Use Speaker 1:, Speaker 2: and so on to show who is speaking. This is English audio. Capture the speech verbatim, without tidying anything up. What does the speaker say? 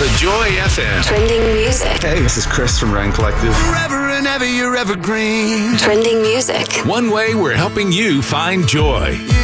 Speaker 1: The Joy F M.
Speaker 2: Trending music.
Speaker 3: Hey, this is Chris from Rain Collective.
Speaker 4: Forever and ever, you're evergreen.
Speaker 2: Trending music.
Speaker 1: One way we're helping you find joy.